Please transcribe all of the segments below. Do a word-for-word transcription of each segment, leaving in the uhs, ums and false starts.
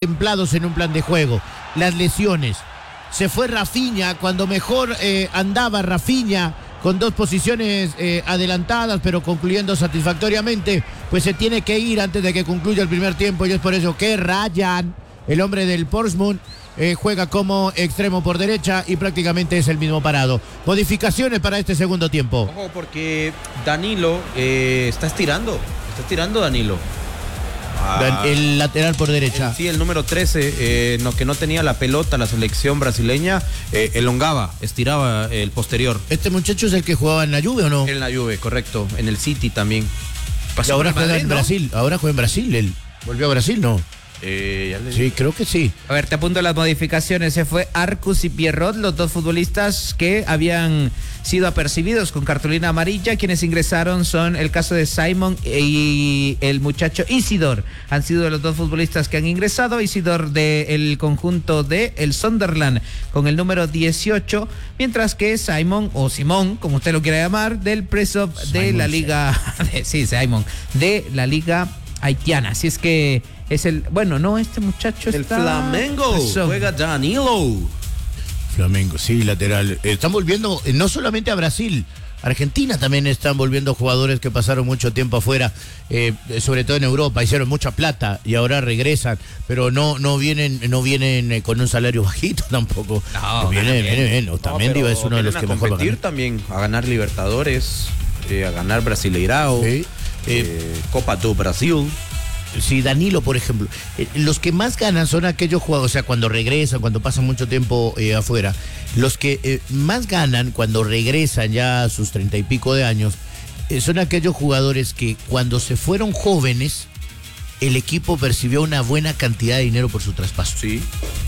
templados en un plan de juego. Las lesiones. Se fue Rafinha, cuando mejor eh, andaba Rafinha, con dos posiciones eh, adelantadas, pero concluyendo satisfactoriamente, pues se tiene que ir antes de que concluya el primer tiempo, y es por eso que Ryan, el hombre del Portsmouth, eh, juega como extremo por derecha y prácticamente es el mismo parado. Modificaciones para este segundo tiempo. Ojo, porque Danilo eh, está estirando, está estirando Danilo. Ah, el lateral por derecha. El, sí, el número trece, eh, no, que no tenía la pelota, la selección brasileña, eh, elongaba, estiraba el posterior. ¿Este muchacho es el que jugaba en la Juve o no? En la Juve, correcto. En el City también. Y ahora juega Madrid, en ¿no? Brasil. Ahora juega en Brasil. Él volvió a Brasil, ¿no? Eh, ya le sí, creo que sí. A ver, te apunto las modificaciones. Se fue Arcus y Pierrot, los dos futbolistas que habían sido apercibidos con cartulina amarilla. Quienes ingresaron son el caso de Simon y el muchacho Isidor. Han sido los dos futbolistas que han ingresado. Isidor del conjunto de el Sunderland con el número dieciocho, mientras que Simon, o Simón, como usted lo quiera llamar, del Presov de la Liga, de, sí, Simon, de la Liga haitiana. Así es que es el, bueno, no, este muchacho el está... El Flamengo, Eso. Juega Danilo. Flamengo, sí, lateral. Están volviendo, no solamente a Brasil, Argentina también están volviendo jugadores que pasaron mucho tiempo afuera, eh, sobre todo en Europa, hicieron mucha plata y ahora regresan, pero no no vienen no vienen eh, con un salario bajito tampoco. No, viene, viene bien. Otamendi no, es uno de los que a mejor va a competir también, a ganar Libertadores, eh, a ganar Brasileirao, sí. eh, eh, Copa do Brasil. Sí, Danilo, por ejemplo, eh, los que más ganan son aquellos jugadores, o sea, cuando regresan, cuando pasan mucho tiempo eh, afuera, los que eh, más ganan cuando regresan ya a sus treinta y pico de años, eh, son aquellos jugadores que cuando se fueron jóvenes, el equipo percibió una buena cantidad de dinero por su traspaso. Sí.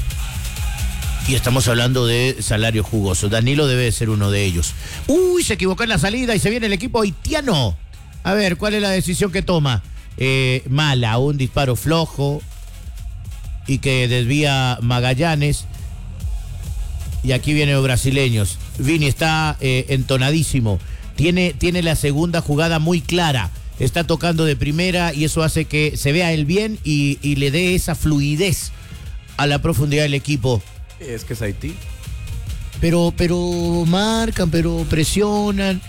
Y estamos hablando de salario jugoso. Danilo debe de ser uno de ellos. Uy, se equivocó en la salida y se viene el equipo haitiano. A ver, ¿cuál es la decisión que toma? Eh, mala, un disparo flojo y que desvía Magallanes, y aquí vienen los brasileños. Vini está eh, entonadísimo, tiene, tiene la segunda jugada muy clara, está tocando de primera y eso hace que se vea él bien y, y le dé esa fluidez a la profundidad del equipo. Es que es Haití, pero, pero marcan, pero presionan.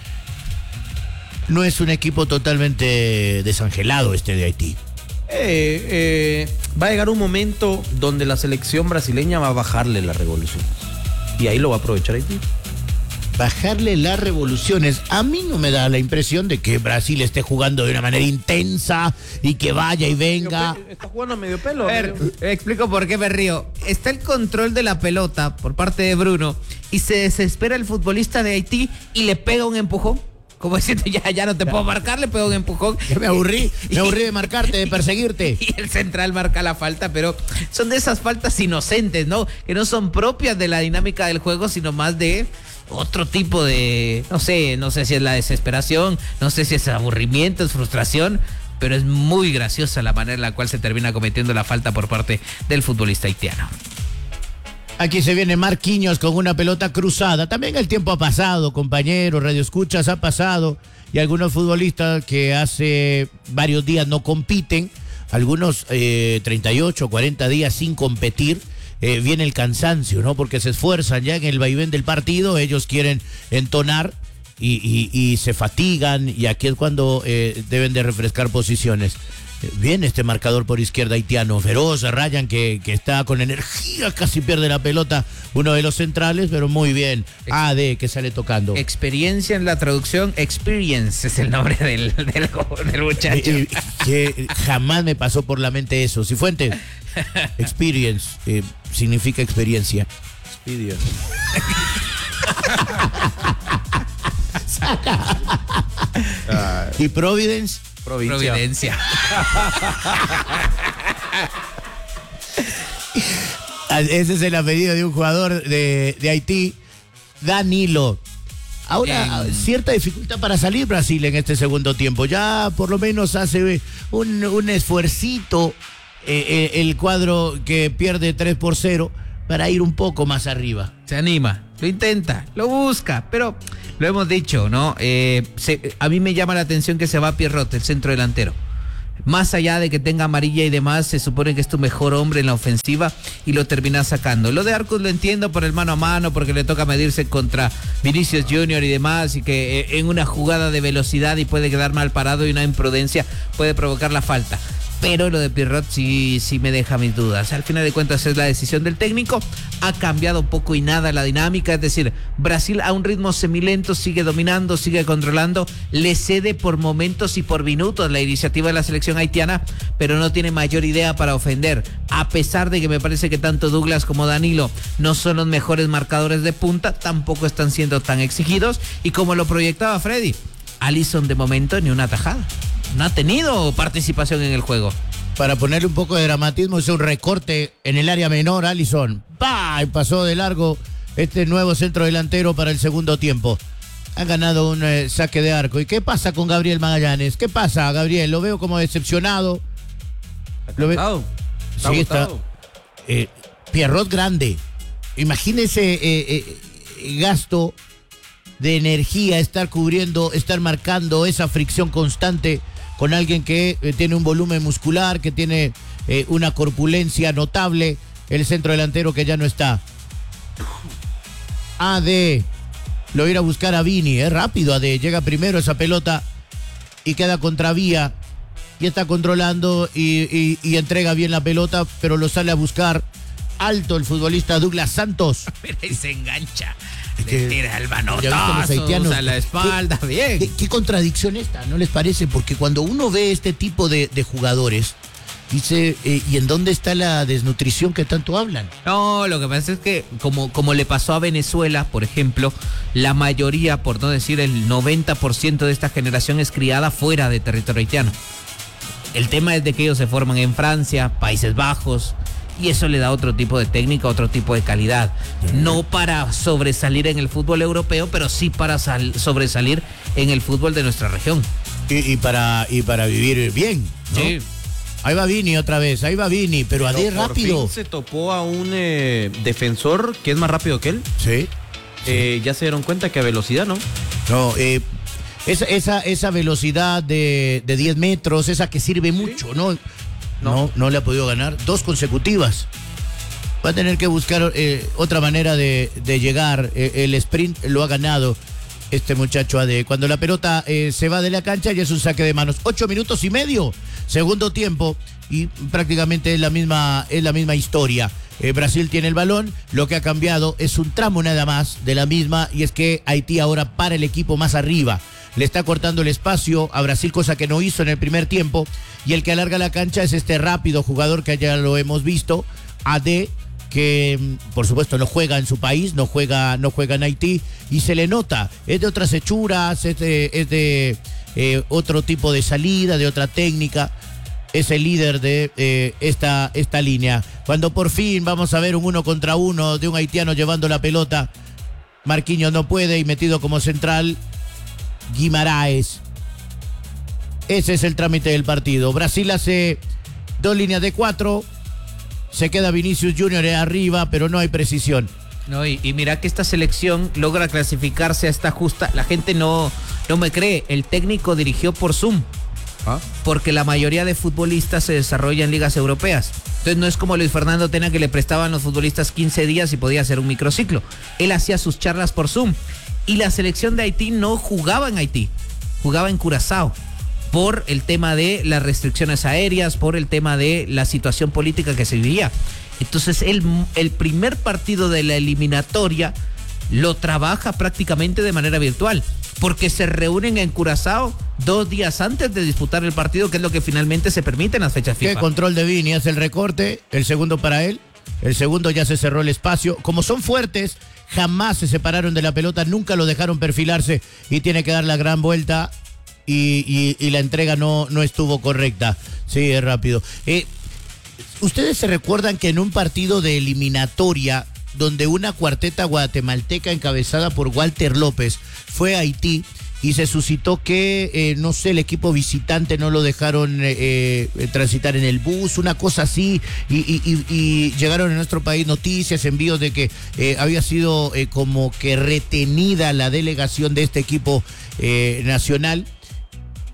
No es un equipo totalmente desangelado este de Haití. Eh, eh, va a llegar un momento donde la selección brasileña va a bajarle las revoluciones. Y ahí lo va a aprovechar Haití. Bajarle las revoluciones. A mí no me da la impresión de que Brasil esté jugando de una manera intensa y que vaya y venga. Está jugando a medio pelo. A ver, medio... explico por qué me río. Está el control de la pelota por parte de Bruno y se desespera el futbolista de Haití y le pega un empujón. Como diciendo, ya, ya no te puedo marcar, le pego un empujón. Ya me aburrí, me aburrí de marcarte, de perseguirte. Y el central marca la falta, pero son de esas faltas inocentes, ¿no? Que no son propias de la dinámica del juego, sino más de otro tipo de, no sé, no sé si es la desesperación, no sé si es aburrimiento, es frustración, pero es muy graciosa la manera en la cual se termina cometiendo la falta por parte del futbolista haitiano. Aquí se viene Marquinhos con una pelota cruzada. También el tiempo ha pasado, compañeros, radioescuchas, ha pasado. Y algunos futbolistas que hace varios días no compiten, algunos eh, treinta y ocho, cuarenta días sin competir, eh, viene el cansancio, ¿no? Porque se esfuerzan ya en el vaivén del partido, ellos quieren entonar y, y, y se fatigan, y aquí es cuando eh, deben de refrescar posiciones. Viene este marcador por izquierda haitiano, feroz, Ryan, que, que está con energía, casi pierde la pelota, uno de los centrales, pero muy bien. A D que sale tocando. Experiencia en la traducción, experience es el nombre del, del, del muchacho. Eh, eh, que jamás me pasó por la mente eso. Cifuentes, experience, eh, significa experiencia. Experience. ¿Y Providence? Provincia. Providencia. Ese es el apellido de un jugador de, de Haití, Danilo. Ahora, Bien. cierta dificultad para salir Brasil en este segundo tiempo. Ya por lo menos hace un, un esfuercito eh, eh, el cuadro que pierde tres por cero para ir un poco más arriba. Se anima, lo intenta, lo busca, pero lo hemos dicho, ¿no? Eh, se, a mí me llama la atención que se va Pierrot, el centro delantero. Más allá de que tenga amarilla y demás, se supone que es tu mejor hombre en la ofensiva y lo terminas sacando. Lo de Arcus lo entiendo por el mano a mano, porque le toca medirse contra Vinicius Junior y demás, y que eh, en una jugada de velocidad y puede quedar mal parado y una imprudencia puede provocar la falta. Pero lo de Pierrot sí, sí me deja mis dudas. Al final de cuentas es la decisión del técnico. Ha cambiado poco y nada la dinámica. Es decir, Brasil a un ritmo semilento sigue dominando, sigue controlando. Le cede por momentos y por minutos la iniciativa de la selección haitiana, pero no tiene mayor idea para ofender. A pesar de que me parece que tanto Douglas como Danilo no son los mejores marcadores de punta, tampoco están siendo tan exigidos. Y como lo proyectaba Freddy, Alisson de momento ni una tajada. No ha tenido participación en el juego. Para ponerle un poco de dramatismo, es un recorte en el área menor, Alisson. ¡Pah! Y pasó de largo este nuevo centro delantero para el segundo tiempo. Han ganado un eh, saque de arco. ¿Y qué pasa con Gabriel Magallanes? ¿Qué pasa, Gabriel? Lo veo como decepcionado. Lo veo. Está sí, está. Eh, Pierrot grande. Imagínese eh, eh, gasto de energía, estar cubriendo, estar marcando esa fricción constante con alguien que eh, tiene un volumen muscular, que tiene eh, una corpulencia notable, el centro delantero que ya no está. A D, lo irá a buscar a Vini, es rápido A D, llega primero esa pelota y queda contra Vía, y está controlando y, y, y entrega bien la pelota, pero lo sale a buscar alto el futbolista Douglas Santos. Pero ahí se engancha. Que, le tira el manotazo a la espalda, ¿Qué, bien. Qué, qué contradicción esta, ¿no les parece? Porque cuando uno ve este tipo de, de jugadores, dice, eh, ¿y en dónde está la desnutrición que tanto hablan? No, lo que pasa es que, como, como le pasó a Venezuela, por ejemplo, la mayoría, por no decir el noventa por ciento de esta generación es criada fuera de territorio haitiano. El tema es de que ellos se forman en Francia, Países Bajos, y eso le da otro tipo de técnica, otro tipo de calidad. No para sobresalir en el fútbol europeo, pero sí para sal- sobresalir en el fútbol de nuestra región. Y, y, para, y para vivir bien, ¿no? Sí. Ahí va Vini otra vez, ahí va Vini, pero, pero a D rápido. Por fin se topó a un eh, defensor que es más rápido que él. Sí. Eh, sí. Ya se dieron cuenta que a velocidad, ¿no? No, eh, esa, esa, esa velocidad de, de diez metros, esa que sirve ¿Sí? mucho, ¿no? No. No, no le ha podido ganar. Dos consecutivas. Va a tener que buscar eh, otra manera de, de llegar. Eh, el sprint lo ha ganado este muchacho A D. Cuando la pelota eh, se va de la cancha ya es un saque de manos. Ocho minutos y medio. Segundo tiempo. Y prácticamente es la misma, es la misma historia. Eh, Brasil tiene el balón. Lo que ha cambiado es un tramo nada más de la misma. Y es que Haití ahora para el equipo más arriba. Le está cortando el espacio a Brasil, cosa que no hizo en el primer tiempo. Y el que alarga la cancha es este rápido jugador que ya lo hemos visto, A D, que por supuesto no juega en su país, no juega, no juega en Haití, y se le nota. Es de otras hechuras, es de, es de eh, otro tipo de salida, de otra técnica. Es el líder de eh, esta, esta línea. Cuando por fin vamos a ver un uno contra uno de un haitiano llevando la pelota, Marquinhos no puede y metido como central Guimaraes. Ese es el trámite del partido. Brasil hace dos líneas de cuatro. Se queda Vinicius Junior arriba, pero no hay precisión. No, y, y mira que esta selección logra clasificarse a esta justa. La gente no, no me cree. El técnico dirigió por Zoom. ¿Ah? Porque la mayoría de futbolistas se desarrollan en ligas europeas. Entonces no es como Luis Fernando Tena, que le prestaban a los futbolistas quince días y podía hacer un microciclo. Él hacía sus charlas por Zoom. Y la selección de Haití no jugaba en Haití, jugaba en Curazao, por el tema de las restricciones aéreas, por el tema de la situación política que se vivía. Entonces el, el primer partido de la eliminatoria lo trabaja prácticamente de manera virtual, porque se reúnen en Curazao dos días antes de disputar el partido, que es lo que finalmente se permite en las fechas FIFA. Qué control de Vini, hace el recorte, el segundo para él, el segundo ya se cerró el espacio. Como son fuertes, jamás se separaron de la pelota, nunca lo dejaron perfilarse y tiene que dar la gran vuelta y, y, y la entrega no, no estuvo correcta. Sí, es rápido. Eh, ¿Ustedes se recuerdan que en un partido de eliminatoria donde una cuarteta guatemalteca encabezada por Walter López fue a Haití y se suscitó que, eh, no sé, el equipo visitante no lo dejaron eh, eh, transitar en el bus, una cosa así, y, y, y, y llegaron a nuestro país noticias, envíos de que eh, había sido eh, como que retenida la delegación de este equipo eh, nacional?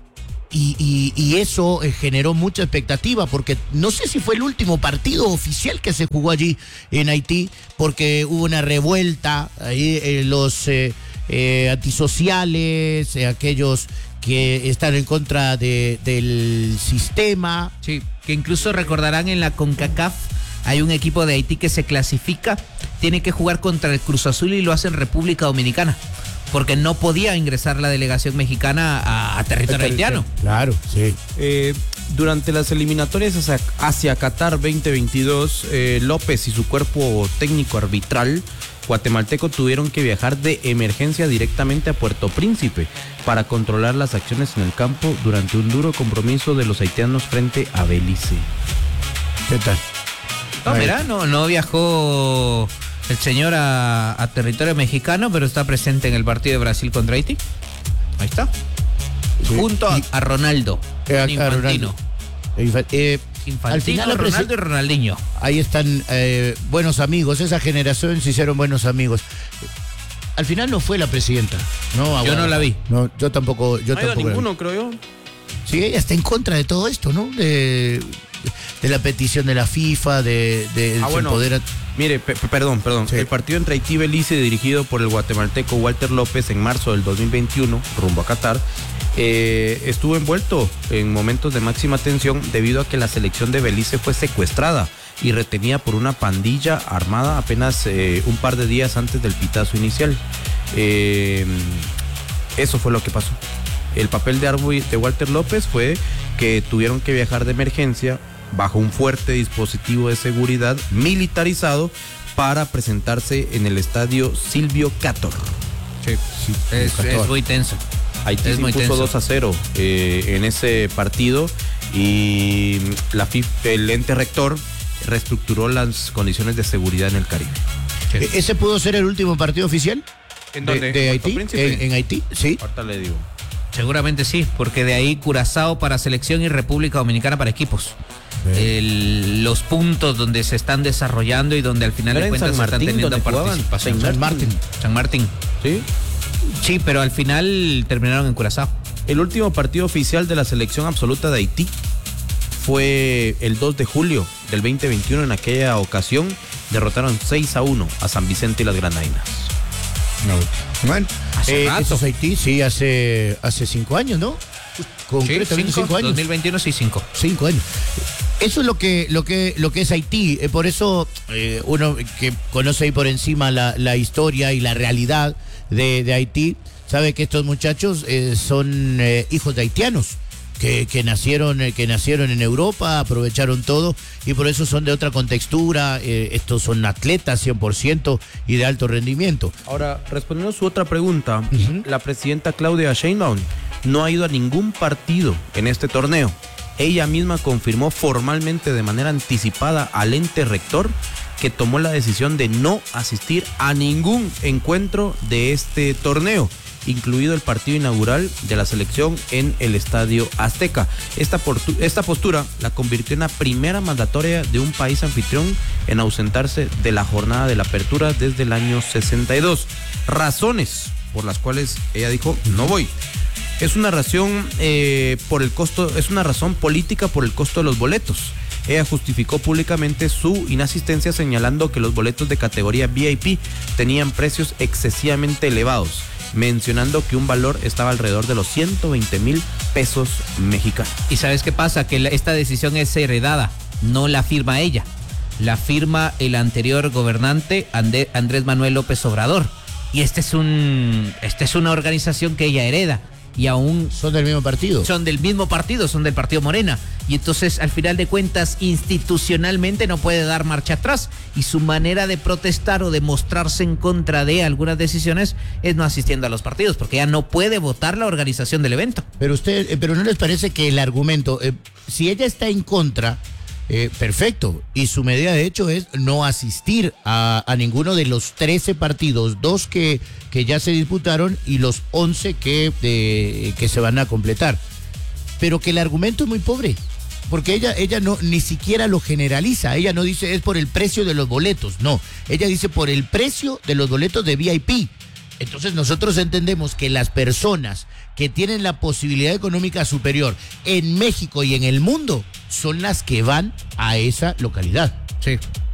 Y, y, y eso eh, generó mucha expectativa, porque no sé si fue el último partido oficial que se jugó allí en Haití, porque hubo una revuelta, ahí eh, los eh, eh, antisociales, eh, aquellos que están en contra de, del sistema. Sí, que incluso recordarán en la CONCACAF hay un equipo de Haití que se clasifica, tiene que jugar contra el Cruz Azul y lo hace en República Dominicana, porque no podía ingresar la delegación mexicana a, a territorio haitiano. Claro, sí. Eh, durante las eliminatorias hacia, hacia Qatar veinte veintidós, eh, López y su cuerpo técnico arbitral guatemalteco tuvieron que viajar de emergencia directamente a Puerto Príncipe para controlar las acciones en el campo durante un duro compromiso de los haitianos frente a Belice. ¿Qué tal? No, mira, no, no viajó el señor a, a territorio mexicano, pero está presente en el partido de Brasil contra Haití. Ahí está. Sí. Junto a, Y- a Ronaldo. Eh, a- a Infantino. Ronaldo. Eh, Infantino, al final la presi- Ronaldo y Ronaldinho. Ahí están eh, buenos amigos, esa generación se hicieron buenos amigos. Al final no fue la presidenta, ¿no? Yo Aguado. no la vi. No, yo tampoco, yo No ha ido tampoco. la vi. ninguno, creo yo. Sí, ella está en contra de todo esto, ¿no? De, de la petición de la FIFA, de, de Ah, se bueno. empodera- Mire, pe- pe- perdón, perdón. Sí. El partido entre Haití y Belice, dirigido por el guatemalteco Walter López en marzo del dos mil veintiuno, rumbo a Qatar, eh, estuvo envuelto en momentos de máxima tensión debido a que la selección de Belice fue secuestrada y retenida por una pandilla armada apenas eh, un par de días antes del pitazo inicial. Eh, eso fue lo que pasó. El papel de Arbu- de Walter López fue que tuvieron que viajar de emergencia bajo un fuerte dispositivo de seguridad militarizado para presentarse en el estadio Silvio Cator. Sí, es, es muy tenso. Haití Es se muy impuso tenso. dos a cero eh, en ese partido y la F I F, el ente rector reestructuró las condiciones de seguridad en el Caribe. ¿E- ¿Ese pudo ser el último partido oficial? ¿En de, dónde? de ¿Puerto Haití? Príncipe? En, en Haití, sí. Ahorita le digo. Seguramente sí, porque de ahí Curazao para selección y República Dominicana para equipos. El- los puntos donde se están desarrollando y donde al final Era de en cuentas San se están Martín, teniendo donde jugaban. participación. San Martín. San Martín. ¿Sí? Sí, pero al final terminaron en Curazao. El último partido oficial de la selección absoluta de Haití fue el dos de julio del veinte veintiuno. En aquella ocasión derrotaron seis a uno a San Vicente y las Granadinas. Bueno, Hace eh, rato. eso es Haití, sí, hace, hace cinco años, ¿no? Sí, Concretamente cinco, cinco años. dos mil veintiuno sí, cinco. Cinco años. Eso es lo que, lo que, lo que es Haití. Eh, por eso eh, uno que conoce ahí por encima la, la historia y la realidad de, de Haití, sabe que estos muchachos eh, son eh, hijos de haitianos. Que, que nacieron eh, que nacieron en Europa, aprovecharon todo y por eso son de otra contextura. Eh, estos son atletas cien por ciento y de alto rendimiento. Ahora, respondiendo a su otra pregunta, la presidenta Claudia Sheinbaum no ha ido a ningún partido en este torneo. Ella misma confirmó formalmente de manera anticipada al ente rector que tomó la decisión de no asistir a ningún encuentro de este torneo, incluido el partido inaugural de la selección en el Estadio Azteca. Esta, portu- esta postura la convirtió en la primera mandatoria de un país anfitrión en ausentarse de la jornada de la apertura desde el año sesenta y dos. Razones por las cuales ella dijo no voy. Es una razón eh, por el costo, es una razón política por el costo de los boletos. Ella justificó públicamente su inasistencia señalando que los boletos de categoría V I P tenían precios excesivamente elevados, mencionando que un valor estaba alrededor de los ciento veinte mil pesos mexicanos. ¿Y sabes qué pasa? Que la- esta decisión es heredada, no la firma ella, la firma el anterior gobernante Ande- Andrés Manuel López Obrador. Y este es un, esta es una organización que ella hereda y aún Son del mismo partido. son del mismo partido, son del partido Morena. Y entonces, al final de cuentas, institucionalmente no puede dar marcha atrás. Y su manera de protestar o de mostrarse en contra de algunas decisiones es no asistiendo a los partidos, porque ella no puede votar la organización del evento. Pero usted, eh, pero no les parece que el argumento, eh, si ella está en contra, eh, perfecto, y su medida de hecho es no asistir a, a ninguno de los trece partidos, dos que, que ya se disputaron y los once que, eh, que se van a completar. Pero que el argumento es muy pobre, porque ella, ella no ni siquiera lo generaliza, ella no dice es por el precio de los boletos, no, ella dice por el precio de los boletos de V I P. Entonces nosotros entendemos que las personas que tienen la posibilidad económica superior en México y en el mundo son las que van a esa localidad. Sí.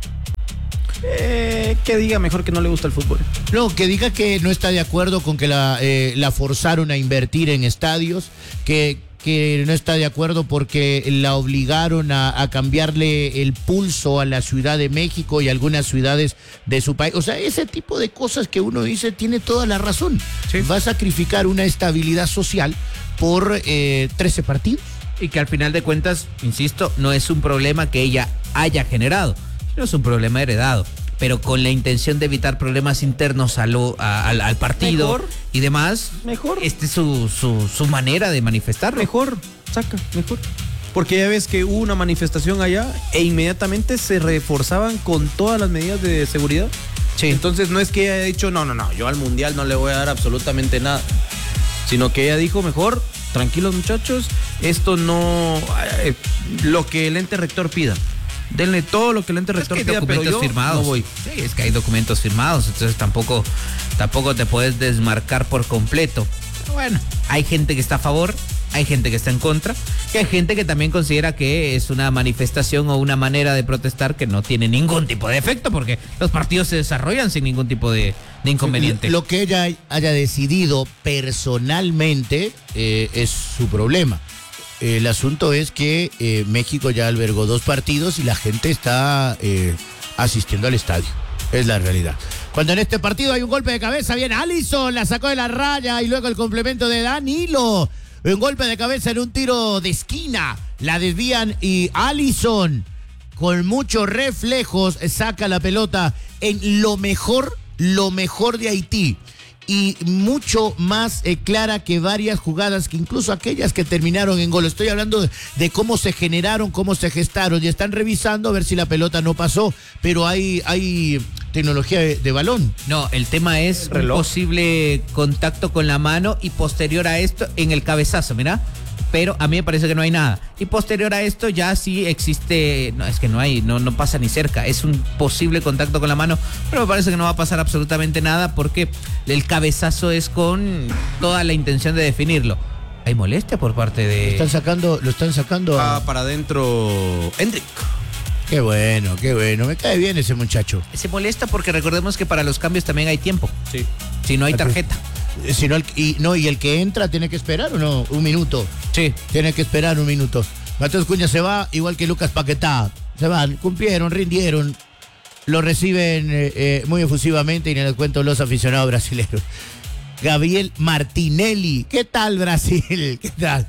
Eh, que diga mejor que no le gusta el fútbol. No, que diga que no está de acuerdo con que la, eh, la forzaron a invertir en estadios, que, que no está de acuerdo porque la obligaron a, a cambiarle el pulso a la Ciudad de México y algunas ciudades de su país. O sea, ese tipo de cosas que uno dice tiene toda la razón. Sí. Va a sacrificar una estabilidad social por eh, trece partidos. Y que al final de cuentas, insisto, no es un problema que ella haya generado, sino es un problema heredado, pero con la intención de evitar problemas internos a lo, a, al, al partido Mejor. y demás. Mejor. Este es su, su, su manera de manifestarlo. Mejor, saca, mejor. Porque ya ves que hubo una manifestación allá e inmediatamente se reforzaban con todas las medidas de seguridad. Sí. Entonces no es que ella haya dicho, no, no, no, yo al mundial no le voy a dar absolutamente nada, sino que ella dijo, mejor, tranquilos muchachos, esto no, eh, lo que el ente rector pida. Denle todo lo que el ente rector Es que hay pida, pero documentos yo firmados. no voy. Sí, es que hay documentos firmados, entonces tampoco, tampoco te puedes desmarcar por completo. Pero bueno, hay gente que está a favor, hay gente que está en contra, y hay gente que también considera que es una manifestación o una manera de protestar que no tiene ningún tipo de efecto, porque los partidos se desarrollan sin ningún tipo de, de inconveniente. Lo que ella haya decidido personalmente eh, es su problema. El asunto es que eh, México ya albergó dos partidos y la gente está eh, asistiendo al estadio. Es la realidad. Cuando en este partido hay un golpe de cabeza, viene Alisson, la sacó de la raya y luego el complemento de Danilo. Un golpe de cabeza en un tiro de esquina. La desvían y Alisson, con muchos reflejos, saca la pelota en lo mejor, lo mejor de Haití. Y mucho más eh, clara que varias jugadas, que incluso aquellas que terminaron en gol. Estoy hablando de, de cómo se generaron, cómo se gestaron. Y están revisando a ver si la pelota no pasó. Pero hay, hay tecnología de, de balón. No, el tema es un posible contacto con la mano y posterior a esto en el cabezazo, mira. Pero a mí me parece que no hay nada. Y posterior a esto ya sí existe, no, es que no hay, no, no pasa ni cerca. Es un posible contacto con la mano, pero me parece que no va a pasar absolutamente nada porque el cabezazo es con toda la intención de definirlo. ¿Hay molestia por parte de...? Lo están sacando, lo están sacando a... Ah, para adentro, Hendrik. Qué bueno, qué bueno. Me cae bien ese muchacho. Se molesta porque recordemos que para los cambios también hay tiempo. Sí. Si no hay tarjeta. Si no, el, y, no, y el que entra tiene que esperar o no, un minuto. Sí. Tiene que esperar un minuto. Mateus Cunha se va, igual que Lucas Paquetá. Se van, cumplieron, rindieron. Lo reciben eh, eh, muy efusivamente y en el cuento los aficionados brasileños. Gabriel Martinelli. ¿Qué tal, Brasil? ¿Qué tal?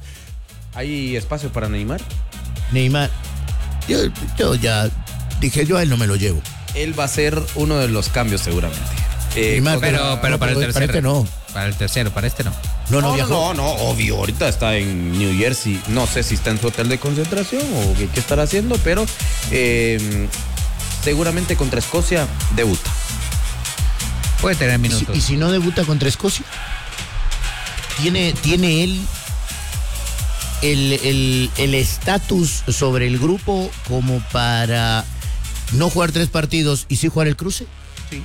¿Hay espacio para Neymar? Neymar. Yo, yo ya dije, yo a él no me lo llevo. Él va a ser uno de los cambios seguramente. Eh, Neymar, Pero, pero para el tercero. Para este no. Para el tercero, para este no. No, no, No, no, viajó. no, no, obvio, ahorita está en New Jersey, no sé si está en su hotel de concentración o qué, qué estará haciendo, pero eh, seguramente contra Escocia debuta. Puede tener ¿Y minutos. si, y si no debuta contra Escocia? ¿Tiene, tiene él el el- el estatus sobre el grupo como para no jugar tres partidos y sí jugar el cruce? Sí.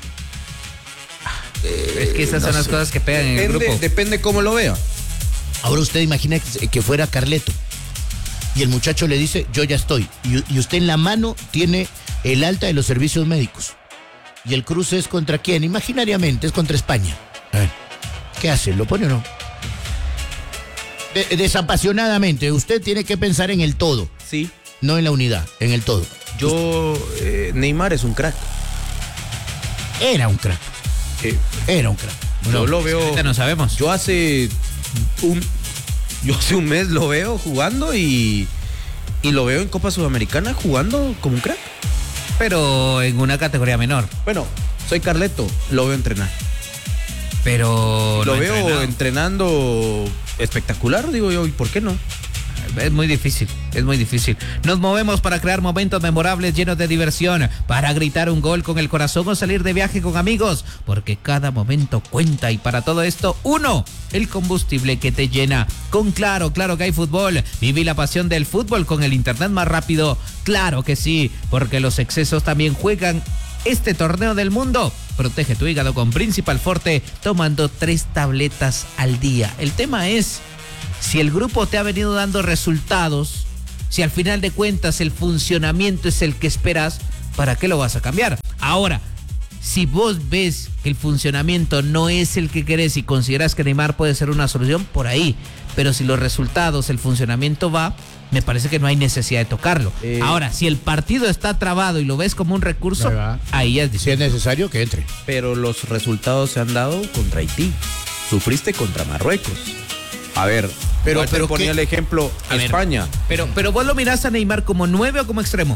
Es que esas no son las sé. cosas que pegan en el Depende, grupo. depende cómo lo vea. Ahora usted imagina que, que fuera Carleto y el muchacho le dice, yo ya estoy. Y, y usted en la mano tiene el alta de los servicios médicos. Y el cruce es contra quién? Imaginariamente, es contra España. A ver, ¿qué hace? ¿Lo pone o no? De- desapasionadamente, usted tiene que pensar en el todo, Sí. no en la unidad, en el todo. Yo, eh, Neymar es un crack. Era un crack, Eh, era un crack. yo lo veo. Ahorita no sabemos. Yo hace un, yo hace un mes lo veo jugando y, y lo veo en Copa Sudamericana jugando como un crack. Pero en una categoría menor. Bueno, soy Carleto, lo veo entrenar. Pero lo no veo entrenado. entrenando espectacular, digo yo, ¿y por qué no? Es muy difícil, es muy difícil. Nos movemos para crear momentos memorables llenos de diversión, para gritar un gol con el corazón o salir de viaje con amigos, porque cada momento cuenta y para todo esto, uno, el combustible que te llena. Con Claro, claro que hay fútbol. Viví la pasión del fútbol con el internet más rápido. Claro que sí, porque los excesos también juegan este torneo del mundo. Protege tu hígado con Principal Forte tomando tres tabletas al día. El tema es, si el grupo te ha venido dando resultados, si al final de cuentas el funcionamiento es el que esperas, ¿para qué lo vas a cambiar? Ahora, si vos ves que el funcionamiento no es el que querés y consideras que Neymar puede ser una solución, por ahí. Pero si los resultados, el funcionamiento va, me parece que no hay necesidad de tocarlo. Eh, Ahora, si el partido está trabado y lo ves como un recurso, ahí, ahí es difícil. Si es necesario, que entre. Pero los resultados se han dado contra Haití. Sufriste contra Marruecos. A ver, pero, pero ponía ¿qué? el ejemplo a España. Ver, pero, pero vos lo mirás a Neymar como nueve o como extremo.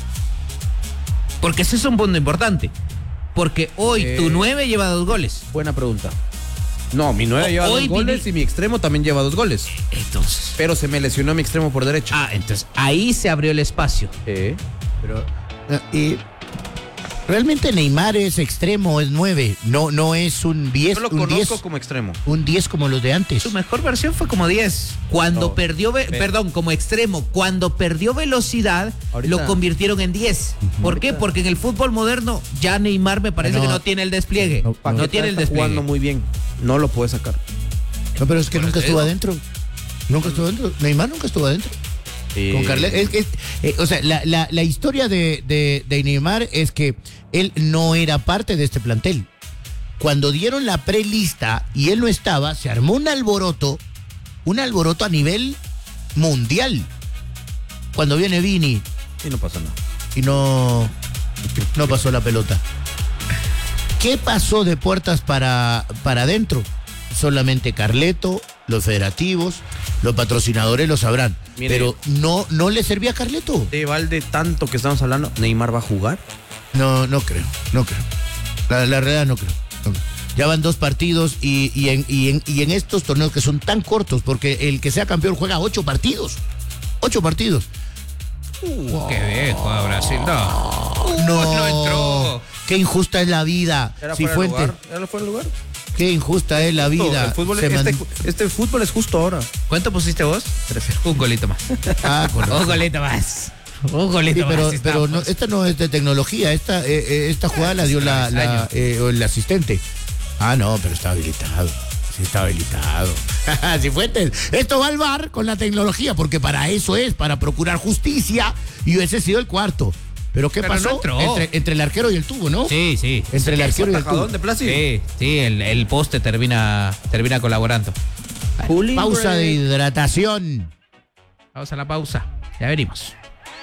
Porque ese es un punto importante. Porque hoy eh, tu nueve lleva dos goles. Buena pregunta. No, mi nueve lleva dos goles viví... y mi extremo también lleva dos goles. Entonces. Pero se me lesionó mi extremo por derecha. Ah, entonces ahí se abrió el espacio. Eh. Pero. Y realmente Neymar es extremo, es nueve. No, no es un diez. Yo lo un conozco diez, como extremo. Un diez como los de antes. Su mejor versión fue como diez. Cuando no, perdió, ve- perdón, como extremo. Cuando perdió velocidad, ahorita lo convirtieron en diez. Uh-huh. ¿Por ahorita qué? Porque en el fútbol moderno ya Neymar me parece no, que no tiene el despliegue. No, no, no tiene el despliegue. Jugando muy bien. No lo puede sacar. No, pero es que bueno, nunca estuvo adentro. Nunca estuvo adentro. Neymar nunca estuvo adentro. Eh, Con Carlet, es, es, eh, o sea, la, la, la historia de, de, de Neymar es que él no era parte de este plantel. Cuando dieron la prelista y él no estaba, se armó un alboroto, un alboroto a nivel mundial. Cuando viene Vini. Y no pasó nada. Y no, no pasó la pelota. ¿Qué pasó de puertas para, para adentro? Solamente Carleto, los federativos, los patrocinadores lo sabrán. Mire, pero no, no le servía a Carleto. De balde tanto que estamos hablando, ¿Neymar va a jugar? No, no creo, no creo. La, la realidad no creo. No. Ya van dos partidos y, y, en, y, en, y en estos torneos que son tan cortos, porque el que sea campeón juega ocho partidos. Ocho partidos. Uh, qué bien, juega Brasil. No, no, no entró. Qué injusta es la vida. ¿Era fuera de lugar? ¿Era fuera de lugar? Qué injusta es la vida. El fútbol, este, man... este fútbol es justo ahora. ¿Cuánto pusiste vos? Tres. Un golito más. Ah, un golito más. Un golito sí, pero, más. Pero no, esta no es de tecnología. Esta, eh, esta jugada la dio la, la, eh, el asistente. Ah, no, pero está habilitado. Sí, está habilitado. Cifuentes, esto va al V A R con la tecnología, porque para eso es, para procurar justicia. Y hubiese sido el cuarto. ¿Pero qué pero pasó? No entre, entre el arquero y el tubo, ¿no? Sí, sí. Entre el arquero y el tubo. ¿De Plácido? Sí, sí, el, el poste termina, termina colaborando. Vale, pausa de hidratación. Vamos a la pausa. Ya venimos.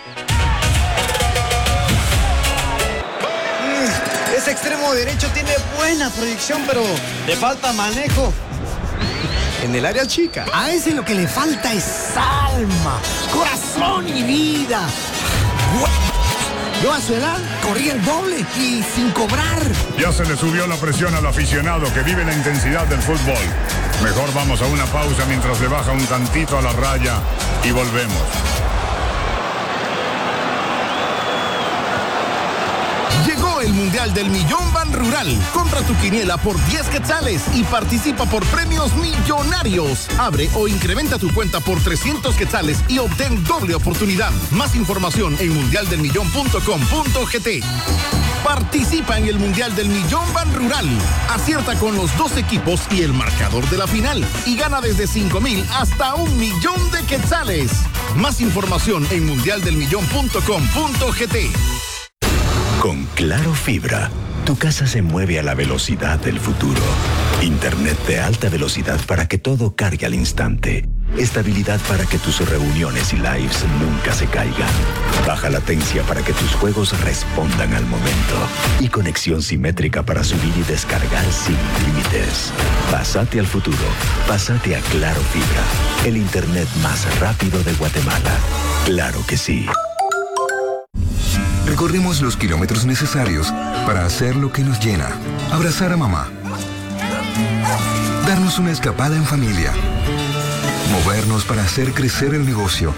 Ese extremo derecho tiene buena proyección, pero le falta manejo en el área chica. A ese lo que le falta es alma, corazón y vida. Yo a su edad corría el doble y sin cobrar. Ya se le subió la presión al aficionado que vive la intensidad del fútbol. Mejor vamos a una pausa mientras le baja un tantito a la raya y volvemos. Llegó el Mundial del Millón Ban Rural. Compra tu quiniela por diez quetzales y participa por premios millonarios. Abre o incrementa tu cuenta por trescientos quetzales y obtén doble oportunidad. Más información en mundial del millón punto com punto gt. Participa en el Mundial del Millón Ban Rural. Acierta con los dos equipos y el marcador de la final. Y gana desde cinco mil hasta un millón de quetzales. Más información en mundial del millón punto com punto gt. Con Claro Fibra, tu casa se mueve a la velocidad del futuro. Internet de alta velocidad para que todo cargue al instante. Estabilidad para que tus reuniones y lives nunca se caigan. Baja latencia para que tus juegos respondan al momento. Y conexión simétrica para subir y descargar sin límites. Pásate al futuro. Pásate a Claro Fibra. El internet más rápido de Guatemala. Claro que sí. Recorremos los kilómetros necesarios para hacer lo que nos llena. Abrazar a mamá. Darnos una escapada en familia. Movernos para hacer crecer el negocio.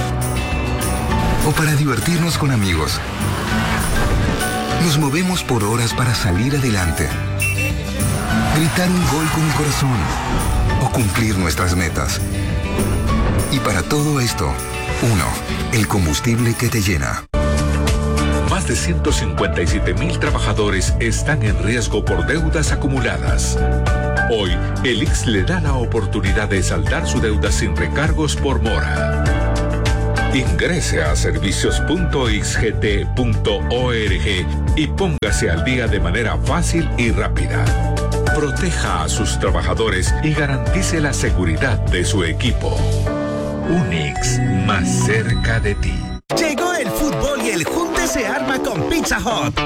O para divertirnos con amigos. Nos movemos por horas para salir adelante. Gritar un gol con el corazón. O cumplir nuestras metas. Y para todo esto, uno, el combustible que te llena. Más más de ciento cincuenta y siete mil trabajadores están en riesgo por deudas acumuladas. Hoy, el I X le da la oportunidad de saldar su deuda sin recargos por mora. Ingrese a servicios punto ix g t punto org y póngase al día de manera fácil y rápida. Proteja a sus trabajadores y garantice la seguridad de su equipo. Un I X más cerca de ti. Llegó el fútbol y el junte se arma con Pizza Hut.